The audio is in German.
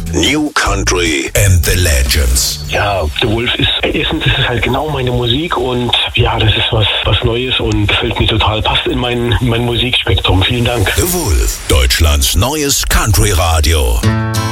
New Country and the Legends. Ja, The Wolf ist, erstens ist es halt genau meine Musik und ja, das ist was Neues und gefällt mir total, passt in mein Musikspektrum. Vielen Dank. The Wolf, Deutschlands neues Country Radio.